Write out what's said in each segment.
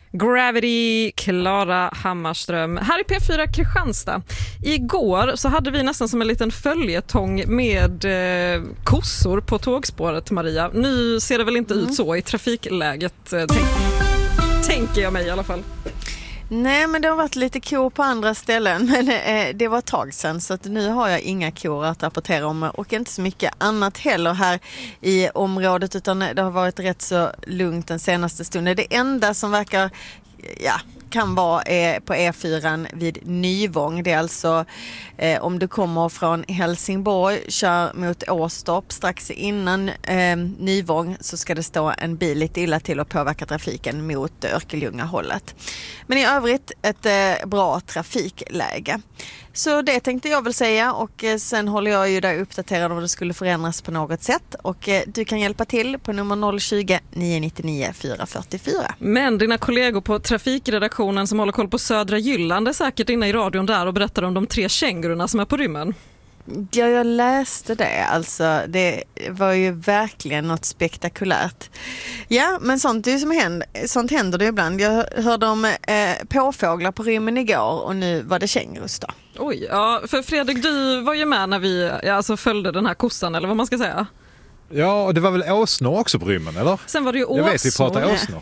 Gravity, Klara Hammarström. Här i P4 Kristianstad. Igår så hade vi nästan som en liten följetong med kossor på tågspåret, Maria. Nu ser det väl inte ut så i trafikläget, tänker jag mig i alla fall. Nej, men det har varit lite kor på andra ställen, men det var ett tag sedan, så att nu har jag inga kor att rapportera om och inte så mycket annat heller här i området, utan det har varit rätt så lugnt den senaste stunden. Det enda som verkar kan vara på E4 vid Nyvång. Det är alltså om du kommer från Helsingborg, kör mot Åstorp, strax innan Nyvång så ska det stå en bil lite illa till och påverka trafiken mot Örkelljunga-hållet. Men i övrigt ett bra trafikläge. Så det tänkte jag väl säga, och sen håller jag ju där uppdaterad om det skulle förändras på något sätt. Och du kan hjälpa till på nummer 020 999 444. Men dina kollegor på trafikredaktionen som håller koll på södra Jylland är säkert inne i radion där och berättar om de 3 kängurorna som är på rymmen. Ja, jag läste det. Alltså, det var ju verkligen något spektakulärt. Ja, men sånt händer det ibland. Jag hörde om påfåglar på rymmen igår och nu var det kängurus då. Oj, ja, för Fredrik, du var ju med när vi följde den här kossan, eller vad man ska säga. Ja, och det var väl åsnor också på rymmen, eller? Sen var det ju åsnor. Jag vet, vi pratar åsnor.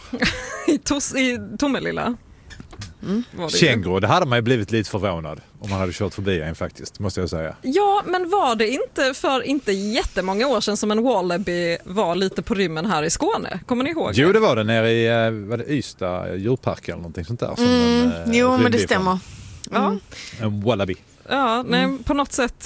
I Tomelilla. Känguru, det hade man ju blivit lite förvånad om man hade kört förbi en faktiskt, måste jag säga. Ja, men var det inte för inte jättemånga år sedan som en wallaby var lite på rymmen här i Skåne? Kommer ni ihåg? Jo, det var det nere i Ystad djurpark eller någonting sånt där. Jo, men det stämmer. Ja. En wallaby. Ja, nej, på något sätt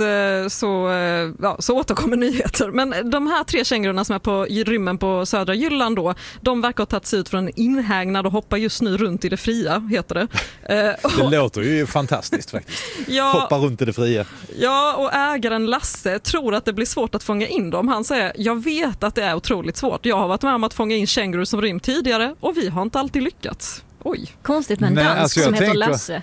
så återkommer nyheter. Men de här 3 kängurorna som är på rymmen på södra Jylland då, de verkar ha tagits ut från en inhägnad och hoppar just nu runt i det fria, heter det. Det låter ju fantastiskt faktiskt. Hoppa runt i det fria. Ja, och ägaren Lasse tror att det blir svårt att fånga in dem. Han säger, jag vet att det är otroligt svårt. Jag har varit med om att fånga in känguror som rymt tidigare och vi har inte alltid lyckats. Oj. Konstigt med en dansk som heter Lasse.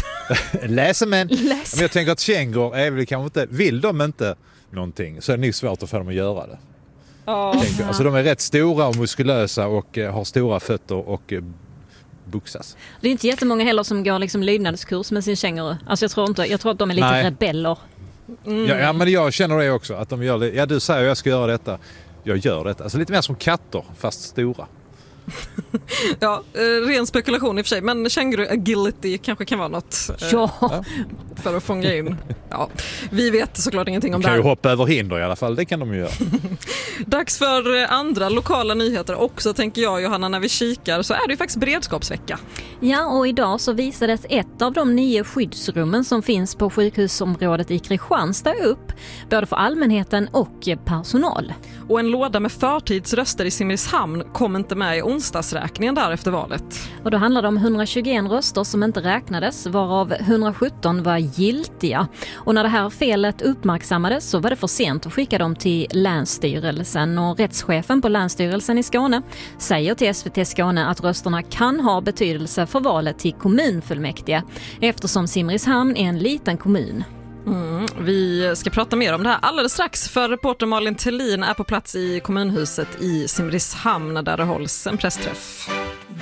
Men jag tänker att kängor är väl kanske inte, vill de inte någonting så är det nog svårt att få dem att göra det. Alltså de är rätt stora och muskulösa och har stora fötter och buxas. Det är inte jättemånga heller som går liksom lydnadskurs med sin känguru. Alltså jag tror att de är lite rebeller. Ja, men jag känner det också, att de gör det. Ja, du säger jag ska göra detta. Jag gör det. Alltså lite mer som katter, fast stora. Ja, ren spekulation i och för sig, men känguru agility kanske kan vara något för att fånga in. Ja, vi vet såklart ingenting om det här. De kan ju hoppa över hinder i alla fall, det kan de ju göra. Dags för andra lokala nyheter också, tänker jag, Johanna, när vi kikar så är det ju faktiskt beredskapsvecka. Ja, och idag så visades ett av de 9 skyddsrummen som finns på sjukhusområdet i Kristianstad upp, både för allmänheten och personal. Och en låda med förtidsröster i Simrishamn kom inte med i onsdagsräkningen där efter valet. Och då handlar det om 121 röster som inte räknades, varav 117 var giltiga. Och när det här felet uppmärksammades så var det för sent att skicka dem till Länsstyrelsen. Och rättschefen på Länsstyrelsen i Skåne säger till SVT Skåne att rösterna kan ha betydelse för valet till kommunfullmäktige, eftersom Simrishamn är en liten kommun. Vi ska prata mer om det här alldeles strax, för reporter Malin Tellin är på plats i kommunhuset i Simrishamn där det hålls en pressträff.